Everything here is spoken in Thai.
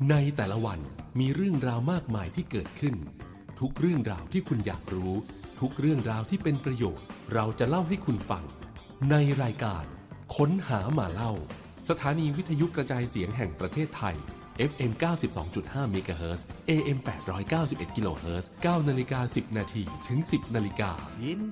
ในแต่ละวันมีเรื่องราวมากมายที่เกิดขึ้นทุกเรื่องราวที่คุณอยากรู้ทุกเรื่องราวที่เป็นประโยชน์เราจะเล่าให้คุณฟังในรายการค้นหามาเล่าสถานีวิทยุกระจายเสียงแห่งประเทศไทย FM 92.5 เมกะเฮิรตซ์ AM 891 กิโลเฮิรตซ์ 9:10 น.ถึง 10:00 น.ยิน